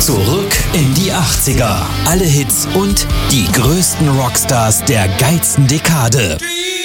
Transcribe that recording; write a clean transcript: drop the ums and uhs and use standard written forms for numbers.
Zurück in die 80er. Alle Hits und die größten Rockstars der geilsten Dekade.